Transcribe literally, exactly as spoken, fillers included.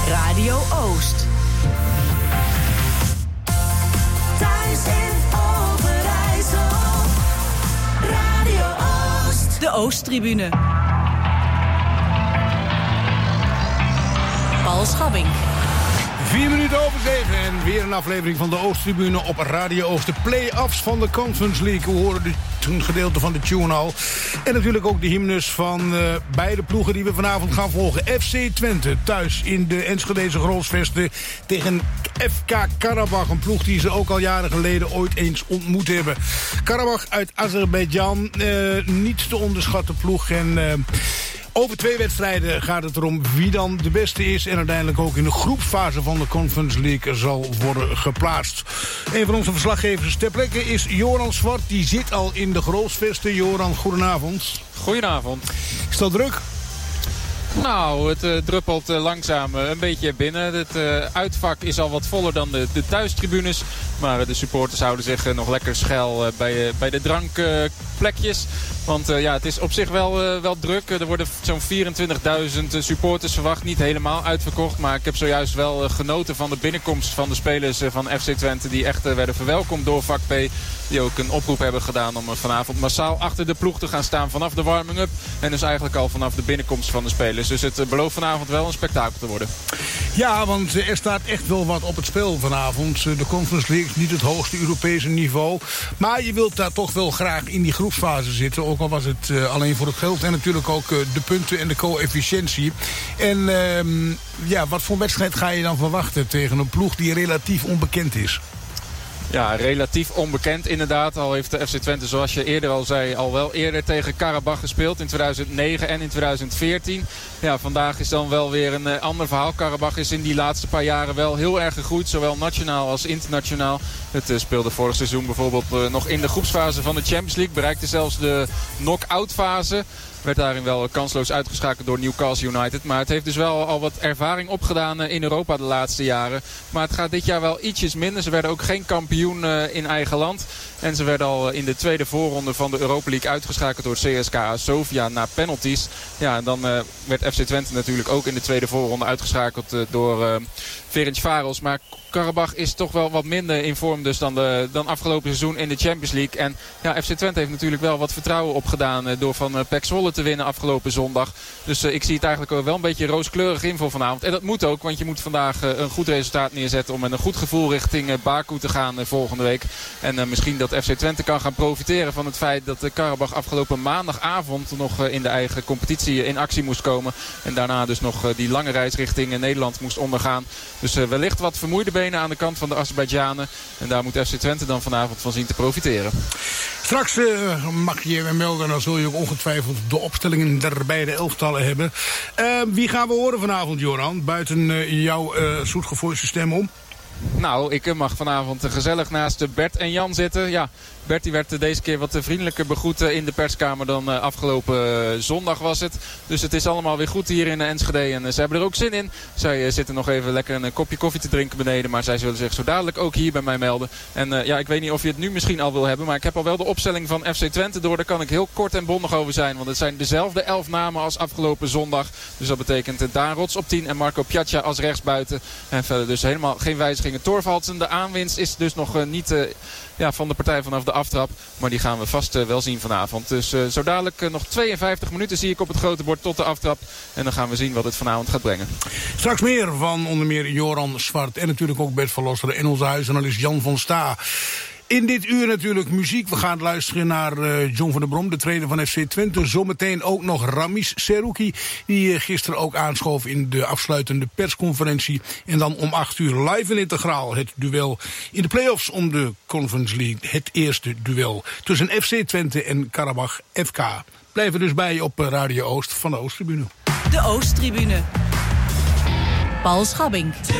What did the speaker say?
Radio Oost. Thuis in Overijssel. Radio Oost. De Oosttribune. Paul Schabbing. Vier minuten over zeven en weer een aflevering van de Oosttribune op Radio Oost. De play-offs van de Conference League. We horen de, een gedeelte van de tune al. En natuurlijk ook de hymnes van uh, beide ploegen die we vanavond gaan volgen. F C Twente thuis in de Enschedeze Grolsvesten tegen F K Karabach. Een ploeg die ze ook al jaren geleden ooit eens ontmoet hebben. Karabach uit Azerbeidzjan. Uh, niet te onderschatten ploeg en... Uh, Over twee wedstrijden gaat het erom wie dan de beste is... en uiteindelijk ook in de groepsfase van de Conference League zal worden geplaatst. Een van onze verslaggevers ter plekke is Joran Zwart. Die zit al in de Grolsvesten. Joran, goedenavond. Goedenavond. Is dat druk? Nou, het uh, druppelt uh, langzaam uh, een beetje binnen. Het uh, uitvak is al wat voller dan de, de thuistribunes. Maar uh, de supporters houden zich uh, nog lekker schuil uh, bij, uh, bij de drankplekjes. Uh, Want uh, ja, het is op zich wel, uh, wel druk. Uh, er worden zo'n vierentwintigduizend uh, supporters verwacht. Niet helemaal uitverkocht. Maar ik heb zojuist wel uh, genoten van de binnenkomst van de spelers uh, van F C Twente. Die echt uh, werden verwelkomd door vak P. Die ook een oproep hebben gedaan om uh, vanavond massaal achter de ploeg te gaan staan vanaf de warming-up. En dus eigenlijk al vanaf de binnenkomst van de spelers. Dus het belooft vanavond wel een spektakel te worden. Ja, want er staat echt wel wat op het spel vanavond. De Conference League is niet het hoogste Europese niveau. Maar je wilt daar toch wel graag in die groepsfase zitten. Ook al was het uh, alleen voor het geld. En natuurlijk ook uh, de punten en de coëfficiëntie. En uh, ja, wat voor wedstrijd ga je dan verwachten tegen een ploeg die relatief onbekend is? Ja, relatief onbekend inderdaad. Al heeft de F C Twente, zoals je eerder al zei, al wel eerder tegen Karabach gespeeld. In tweeduizend negen en in tweeduizend veertien. Ja, vandaag is dan wel weer een uh, ander verhaal. Karabach is in die laatste paar jaren wel heel erg gegroeid. Zowel nationaal als internationaal. Het uh, speelde vorig seizoen bijvoorbeeld uh, nog in de groepsfase van de Champions League. Bereikte zelfs de knock-out fase. Werd daarin wel kansloos uitgeschakeld door Newcastle United. Maar het heeft dus wel al wat ervaring opgedaan in Europa de laatste jaren. Maar het gaat dit jaar wel ietsjes minder. Ze werden ook geen kampioen in eigen land. En ze werden al in de tweede voorronde van de Europa League uitgeschakeld door C S K A Sofia na penalties. Ja, en dan uh, werd F C Twente natuurlijk ook in de tweede voorronde uitgeschakeld uh, door uh, Ferencváros. Maar Karabach is toch wel wat minder in vorm dus dan, de, dan afgelopen seizoen in de Champions League. En ja, F C Twente heeft natuurlijk wel wat vertrouwen opgedaan uh, door van uh, P E C Zwolle te winnen afgelopen zondag. Dus uh, ik zie het eigenlijk wel een beetje rooskleurig in voor vanavond. En dat moet ook, want je moet vandaag uh, een goed resultaat neerzetten om met een goed gevoel richting uh, Baku te gaan uh, volgende week. En uh, misschien dat F C Twente kan gaan profiteren van het feit dat uh, Karabach afgelopen maandagavond nog uh, in de eigen competitie uh, in actie moest komen. En daarna dus nog uh, die lange reis richting uh, Nederland moest ondergaan. Dus uh, wellicht wat vermoeide benen aan de kant van de Azerbeidzjanen. En daar moet F C Twente dan vanavond van zien te profiteren. Straks uh, mag je je melden, dan zul je ook ongetwijfeld de opstellingen der beide elftallen hebben. Uh, wie gaan we horen vanavond, Joran? Buiten uh, jouw uh, zoetgevoelige stem om? Nou, ik mag vanavond gezellig naast Bert en Jan zitten. Ja, Bert die werd deze keer wat vriendelijker begroet in de perskamer dan afgelopen zondag was het. Dus het is allemaal weer goed hier in Enschede en ze hebben er ook zin in. Zij zitten nog even lekker een kopje koffie te drinken beneden, maar zij zullen zich zo dadelijk ook hier bij mij melden. En uh, ja, ik weet niet of je het nu misschien al wil hebben, maar ik heb al wel de opstelling van F C Twente door. Daar kan ik heel kort en bondig over zijn, want het zijn dezelfde elf namen als afgelopen zondag. Dus dat betekent Daan Rots op tien en Marco Piazza als rechtsbuiten. En verder dus helemaal geen wijzigingen. Thorvaldsen, de aanwinst is dus nog uh, niet uh, ja, van de partij vanaf de aftrap. Maar die gaan we vast uh, wel zien vanavond. Dus uh, zo dadelijk uh, nog tweeënvijftig minuten zie ik op het grote bord tot de aftrap. En dan gaan we zien wat het vanavond gaat brengen. Straks meer van onder meer Joran Zwart en natuurlijk ook Bert van Losteren en onze huisanalist Jan van Sta. In dit uur natuurlijk muziek. We gaan luisteren naar uh, John van der Brom, de trainer van F C Twente. Zometeen ook nog Ramis Serouki, die uh, gisteren ook aanschoof in de afsluitende persconferentie. En dan om acht uur live en integraal het duel in de play-offs om de Conference League. Het eerste duel tussen F C Twente en Karabach F K. Blijven dus bij op Radio Oost van de Oosttribune. De Oosttribune. Paul Schabbing.